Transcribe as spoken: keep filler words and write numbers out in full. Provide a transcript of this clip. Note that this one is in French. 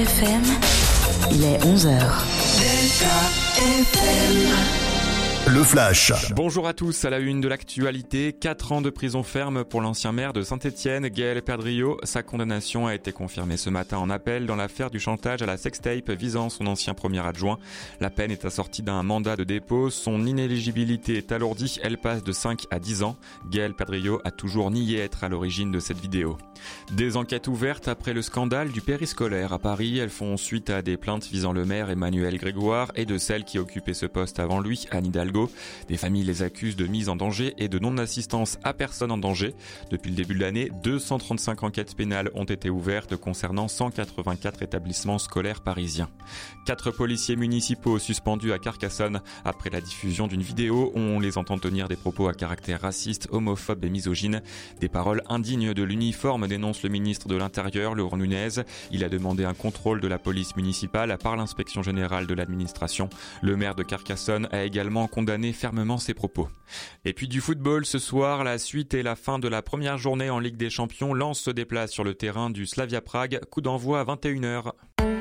F M, il est onze heures. Delta F M. Le Flash. Bonjour à tous, à la une de l'actualité, quatre ans de prison ferme pour l'ancien maire de Saint-Étienne, Gaël Perdriau. Sa condamnation a été confirmée ce matin en appel dans l'affaire du chantage à la sextape visant son ancien premier adjoint. La peine est assortie d'un mandat de dépôt, son inéligibilité est alourdie, elle passe de cinq à dix ans. Gaël Perdriau a toujours nié être à l'origine de cette vidéo. Des enquêtes ouvertes après le scandale du périscolaire à Paris. Elles font suite à des plaintes visant le maire Emmanuel Grégoire et de celle qui occupait ce poste avant lui, Anne Hidalgo. Des familles les accusent de mise en danger et de non-assistance à personne en danger. Depuis le début de l'année, deux cent trente-cinq enquêtes pénales ont été ouvertes concernant cent quatre-vingt-quatre établissements scolaires parisiens. Quatre policiers municipaux suspendus à Carcassonne après la diffusion d'une vidéo où on les entend tenir des propos à caractère raciste, homophobe et misogyne. Des paroles indignes de l'uniforme, dénonce le ministre de l'Intérieur, Laurent Nunez. Il a demandé un contrôle de la police municipale par l'inspection générale de l'administration. Le maire de Carcassonne a également condamné fermement ses propos. Et puis du football ce soir, la suite et la fin de la première journée en Ligue des Champions. Lens se déplace sur le terrain du Slavia Prague. Coup d'envoi à vingt et une heures.